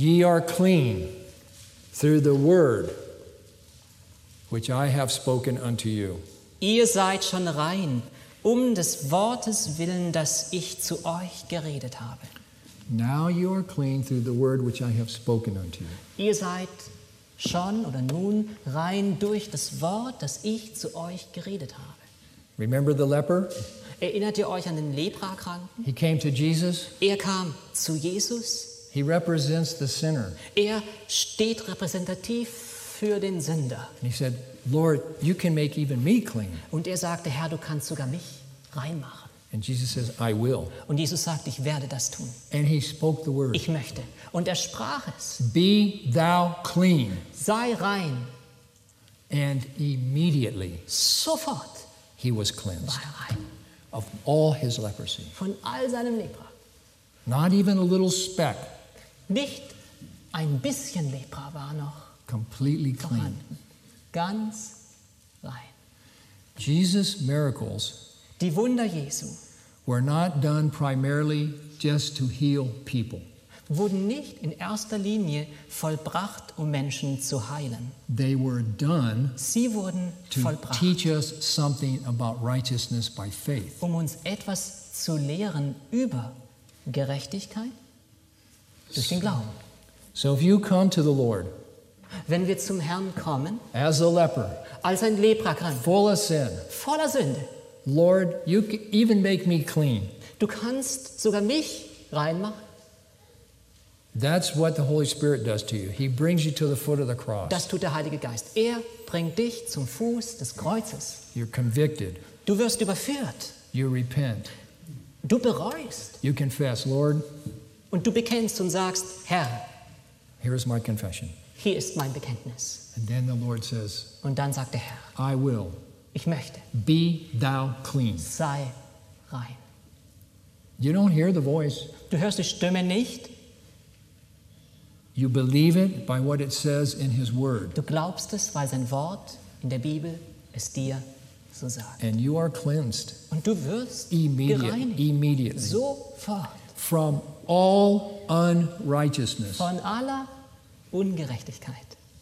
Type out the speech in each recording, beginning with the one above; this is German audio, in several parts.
Ye are clean through the word which I have spoken unto you. Ihr seid schon rein, des Wortes willen, das ich zu euch geredet habe. Now you are clean through the word which I have spoken unto you. Ihr seid schon oder nun rein durch das Wort, das ich zu euch geredet habe. Remember the leper? Erinnert ihr euch an den Leprakranken? He came to Jesus. Er kam zu Jesus. He represents the sinner. Er steht repräsentativ für den Sünder. And he said, Lord, you can make even me clean. Und er sagte, Herr, du kannst sogar mich reinmachen. And Jesus says, I will. Und Jesus sagt, ich werde das tun. And he spoke the word. Ich möchte. Und er sprach es. Be thou clean. Sei rein. And immediately Sofort he was cleansed war er rein. of all his leprosy. Von all seinem Lepra. Not even a little speck. Nicht ein bisschen Lepra war noch Completely clean. vorhanden. Ganz rein. Jesus' miracles Die Wunder Jesu were not done primarily just to heal people. wurden nicht in erster Linie vollbracht, um Menschen zu heilen. They were done Sie wurden to vollbracht, teach us something about righteousness by faith. um uns etwas zu lehren über Gerechtigkeit durch den Glauben. So if you come to the Lord Wenn wir zum Herrn kommen, as a leper, als ein Leprakranker, full of sin, voller Sünde, Lord, you can even make me clean. du kannst sogar mich reinmachen. That's what the Holy Spirit does to you. He brings you to the foot of the cross. Das tut der Heilige Geist. Er bringt dich zum Fuß des Kreuzes. You're convicted. Du wirst überführt. You repent. Du bereust. You confess, Lord, Und du bekennst und sagst, Herr, here's my confession. hier ist mein Bekenntnis. And then the Lord says, Und dann sagt der Herr, I will. ich möchte, Be thou clean. sei rein. You don't hear the voice. Du hörst die Stimme nicht, You believe it by what it says in his word. du glaubst es, weil sein Wort in der Bibel es dir so sagt. And you are cleansed Und du wirst immediately. gereinigt, sofort, From all unrighteousness. von aller Ungerechtigkeit.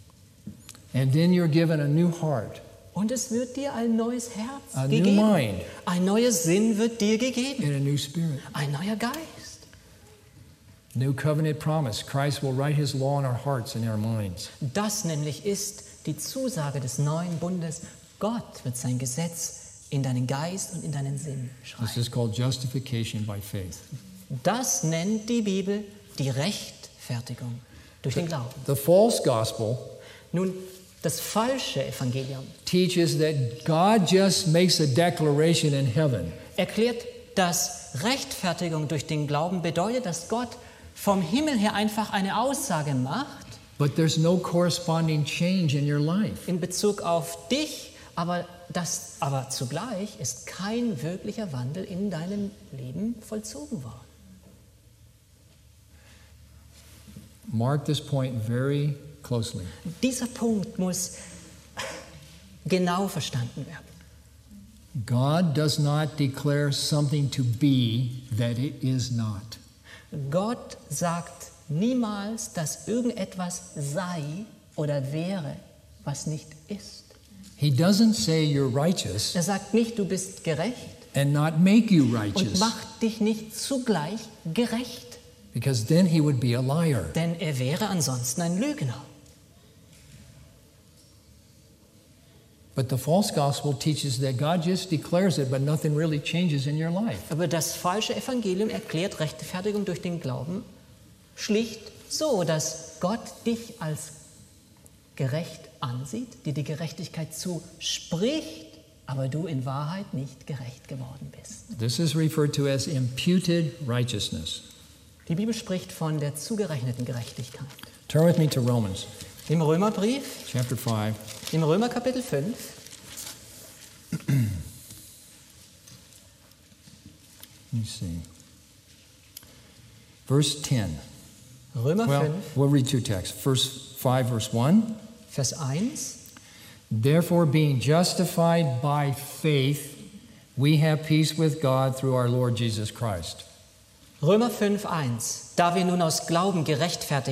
And then you're given a new heart, Und es wird dir ein neues Herz a new gegeben. mind, Ein neuer Sinn wird dir gegeben. and a new spirit. Ein neuer Geist. New covenant promise. Christ will write his law in our hearts and our minds. Das nämlich ist die Zusage des neuen Bundes. Gott wird sein Gesetz in deinen Geist und in deinen Sinn This schreiben. is called justification by faith. Das nennt die Bibel die Rechtfertigung durch den Glauben. The false gospel Nun, das falsche Evangelium teaches that God just makes a declaration in heaven. erklärt, dass Rechtfertigung durch den Glauben bedeutet, dass Gott vom Himmel her einfach eine Aussage macht But there's no corresponding change in your life. in Bezug auf dich, aber zugleich ist kein wirklicher Wandel in deinem Leben vollzogen worden. Mark this point very closely. Dieser Punkt muss genau verstanden werden. God does not declare something to be that it is not. Gott sagt niemals, dass irgendetwas sei oder wäre, was nicht ist. He doesn't say you're righteous Er sagt nicht, du bist gerecht and not make you und righteous, macht dich nicht zugleich gerecht, because then he would be a liar. denn er wäre ansonsten ein Lügner. But the false gospel teaches that God just declares it, but nothing really changes in your life. Aber das falsche Evangelium erklärt Rechtfertigung durch den Glauben schlicht so, dass Gott dich als gerecht ansieht, dir die Gerechtigkeit zuspricht, aber du in Wahrheit nicht gerecht geworden bist. This is referred to as imputed righteousness. Die Bibel spricht von der zugerechneten Gerechtigkeit. Turn with me to Romans Im Römerbrief, chapter 5. im Römer Kapitel 5, Let me see. Verse 10. Römer Well, 5, we'll read two texts. Verse 5, verse 1. Vers 1. Therefore, being justified by faith, we have peace with God through our Lord Jesus Christ. Römer 5, 1. Da wir nun aus Glauben gerechtfertigt